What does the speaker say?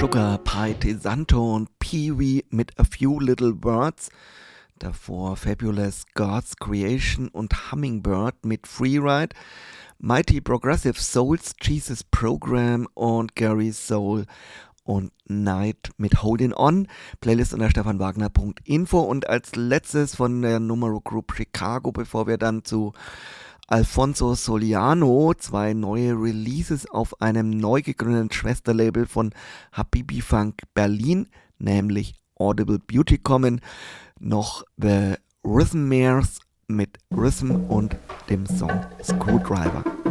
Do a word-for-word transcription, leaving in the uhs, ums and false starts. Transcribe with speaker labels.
Speaker 1: Sugar Pie Tesanto und Pee-wee mit A Few Little Words. Davor Fabulous God's Creation und Hummingbird mit Freeride. Mighty Progressive Souls, Jesus Program und Gary Soul und Night mit Holding On. Playlist unter stefanwagner punkt info. Und als letztes von der Numero Group Chicago, bevor wir dann zu Alfonso Soliano, zwei neue Releases auf einem neu gegründeten Schwesterlabel von Habibi Funk Berlin, nämlich Audible Beauty kommen, noch The Rhythmares mit Rhythm und dem Song Screwdriver.